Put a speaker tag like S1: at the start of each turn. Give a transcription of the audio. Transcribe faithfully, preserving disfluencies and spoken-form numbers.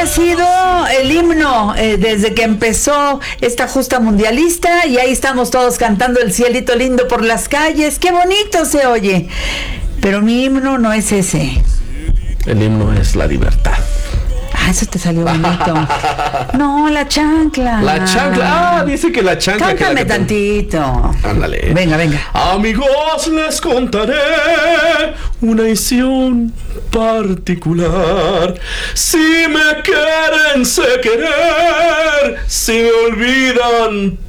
S1: ha sido el himno eh, desde que empezó esta justa mundialista, y ahí estamos todos cantando El cielito lindo por las calles. ¡Qué bonito se oye! Pero mi himno no es ese.
S2: El himno es la libertad.
S1: Ah, eso te salió bonito. No, la chancla.
S2: La chancla. Ah, dice que la chancla.
S1: Cántame
S2: que la
S1: tantito.
S2: Ándale.
S1: Venga, venga.
S2: Amigos, les contaré una visión particular. Si me quieren, sé querer. Si me olvidan,